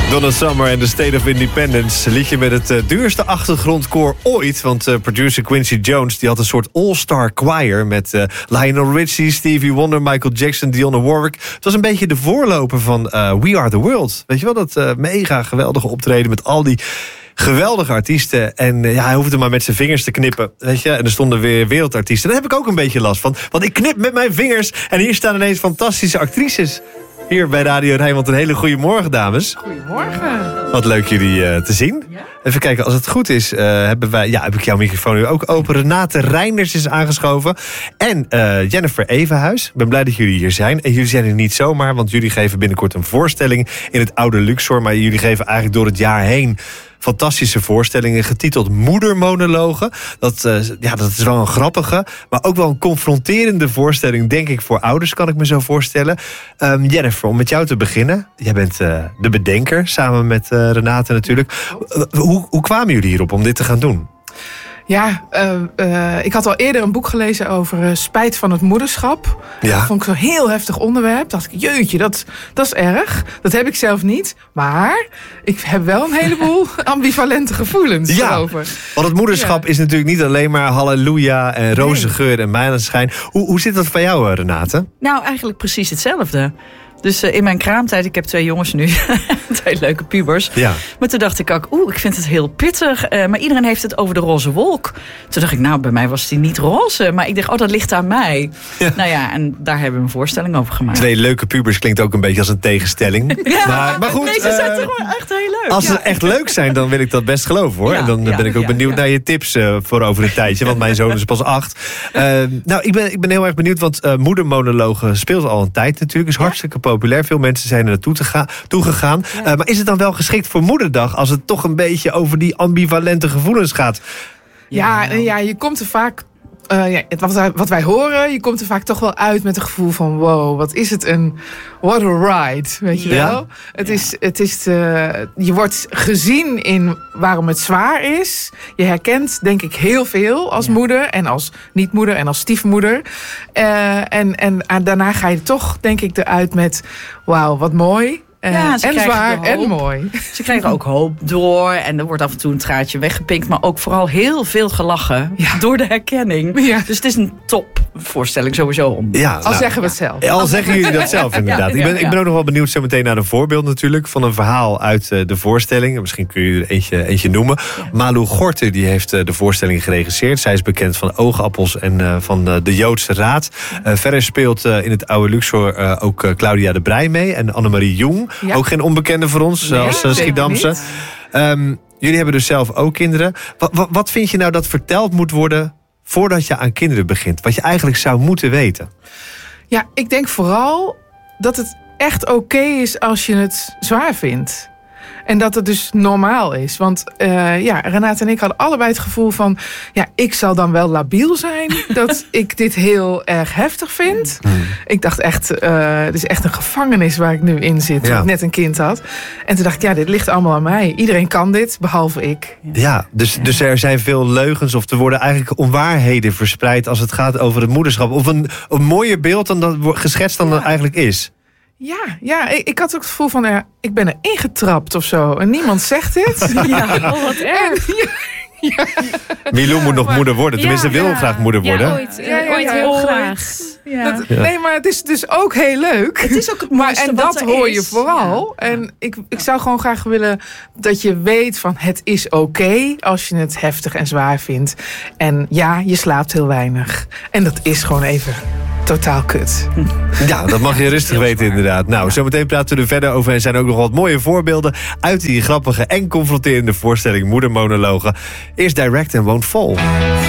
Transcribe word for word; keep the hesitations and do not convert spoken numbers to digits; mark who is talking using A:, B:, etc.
A: Donna Summer en The State of Independence. Liedje met het uh, duurste achtergrondkoor ooit. Want uh, producer Quincy Jones die had een soort all-star choir... met uh, Lionel Richie, Stevie Wonder, Michael Jackson, Dionne Warwick. Het was een beetje de voorloper van uh, We Are The World. Weet je wel, dat uh, mega geweldige optreden met al die... geweldige artiesten. En uh, ja, hij hoefde maar met zijn vingers te knippen. Weet je? En er stonden weer wereldartiesten. Daar heb ik ook een beetje last van. Want ik knip met mijn vingers. En hier staan ineens fantastische actrices. Hier bij Radio Rijnmond. Een hele goede morgen, dames.
B: Goedemorgen.
A: Wat leuk jullie uh, te zien.
B: Ja?
A: Even kijken, als het goed is, uh, hebben wij... Ja, heb ik jouw microfoon nu ook open. Renate Reinders is aangeschoven. En uh, Jennifer Evenhuis. Ik ben blij dat jullie hier zijn. En jullie zijn er niet zomaar, want jullie geven binnenkort een voorstelling in het Oude Luxor. Maar jullie geven eigenlijk door het jaar heen fantastische voorstellingen, getiteld Moedermonologen. Dat, uh, ja, dat is wel een grappige, maar ook wel een confronterende voorstelling, denk ik, voor ouders, kan ik me zo voorstellen. Um, Jennifer, om met jou te beginnen. Jij bent uh, de bedenker, samen met uh, Renate natuurlijk. Uh, hoe, hoe kwamen jullie hierop om dit te gaan doen?
B: Ja, uh, uh, ik had al eerder een boek gelezen over uh, spijt van het moederschap.
A: Ja.
B: Dat vond ik zo'n heel heftig onderwerp. Dacht ik, jeetje, dat, dat is erg. Dat heb ik zelf niet. Maar ik heb wel een heleboel ambivalente gevoelens
A: ja,
B: erover.
A: Want het moederschap ja. is natuurlijk niet alleen maar halleluja en rozengeur nee. en maneschijn. Hoe, hoe zit dat voor jou, Renate?
C: Nou, eigenlijk precies hetzelfde. Dus uh, in mijn kraamtijd, ik heb twee jongens nu, twee leuke pubers. Ja. Maar toen dacht ik ook, oeh, ik vind het heel pittig. Uh, maar iedereen heeft het over de roze wolk. Toen dacht ik, nou, bij mij was die niet roze. Maar ik dacht, oh, dat ligt aan mij. Ja. Nou ja, en daar hebben we een voorstelling over gemaakt.
A: Twee leuke pubers klinkt ook een beetje als een tegenstelling.
C: Ja,
A: maar, maar goed.
C: Nee, ze
A: uh, zijn
C: toch wel echt heel leuk.
A: Als ze
C: ja.
A: echt leuk zijn, dan wil ik dat best geloven, hoor. Ja, en dan ja, ben ik ook ja, benieuwd ja. naar je tips uh, voor over een tijdje. Want mijn zoon is pas acht. Uh, nou, ik ben, ik ben heel erg benieuwd, want uh, Moedermonologen speelt al een tijd natuurlijk. Is hartstikke ja. populair. Veel mensen zijn er naartoe te ga, toegegaan. Ja. Uh, maar is het dan wel geschikt voor Moederdag als het toch een beetje over die ambivalente gevoelens gaat?
B: Ja, ja, ja je komt er vaak... Uh, ja, wat, wij, wat wij horen, je komt er vaak toch wel uit met een gevoel van... wow, wat is het een... what a ride, weet je wel?
A: Ja.
B: Het is, het is de, je wordt gezien in waarom het zwaar is. Je herkent, denk ik, heel veel als ja. moeder... en als niet-moeder en als stiefmoeder. Uh, en, en, en daarna ga je toch, denk ik, eruit met... wauw, wat mooi... Uh, ja, en zwaar en mooi.
C: Ze krijgen ook hoop door. En er wordt af en toe een traatje weggepinkt. Maar ook vooral heel veel gelachen. Ja. Door de herkenning. Ja. Dus het is een topvoorstelling sowieso. Om.
A: Ja,
B: al
A: nou,
B: zeggen we het zelf.
A: Al zeggen jullie dat zelf inderdaad. Ja, ja, ja. Ik, ben, ik ben ook nog wel benieuwd zo meteen naar een voorbeeld natuurlijk. Van een verhaal uit uh, de voorstelling. Misschien kun je er eentje, eentje noemen. Ja. Malou Gorter die heeft uh, de voorstelling geregisseerd. Zij is bekend van Oogappels en uh, van uh, de Joodse Raad. Uh, verder speelt uh, in het Oude Luxor uh, ook uh, Claudia de Breij mee. En Annemarie Jong. Ja. Ook geen onbekende voor ons, nee, als uh, Schiedamse. Um, jullie hebben dus zelf ook kinderen. Wat, wat, wat vind je nou dat verteld moet worden voordat je aan kinderen begint? Wat je eigenlijk zou moeten weten?
B: Ja, ik denk vooral dat het echt oké okay is als je het zwaar vindt. En dat het dus normaal is. Want uh, ja, Renate en ik hadden allebei het gevoel van... ja, ik zal dan wel labiel zijn. Dat ik dit heel erg heftig vind. Mm. Ik dacht echt, uh, het is echt een gevangenis waar ik nu in zit. Ja. Toen ik net een kind had. En toen dacht ik, ja, dit ligt allemaal aan mij. Iedereen kan dit, behalve ik.
A: Ja, dus, dus er zijn veel leugens... of er worden eigenlijk onwaarheden verspreid... als het gaat over het moederschap. Of een, een mooier beeld dan dat geschetst dan ja. dat eigenlijk is.
B: Ja, ja ik, ik had ook het gevoel van, ja, ik ben er ingetrapt of zo. En niemand zegt dit.
C: Ja, oh, wat erg.
B: En, ja, ja.
A: Milou moet nog maar, moeder worden. Tenminste, ja, wil ja. graag moeder worden.
D: Ja, ooit, ja, ja, ooit ja, heel ooit. graag.
B: Ja. Dat, nee, maar het is dus ook heel leuk.
C: Het is ook het mooiste
B: maar, en
C: wat
B: dat
C: er
B: hoor
C: is.
B: je vooral. Ja. En ik, ik zou gewoon graag willen dat je weet van... het is oké okay als je het heftig en zwaar vindt. En ja, je slaapt heel weinig. En dat is gewoon even... totaal kut.
A: Ja, dat mag je rustig weten inderdaad. Nou, zometeen praten we er verder over... en zijn ook nog wat mooie voorbeelden... uit die grappige en confronterende voorstelling Moedermonologen. Eerst Direct and Won't Fall.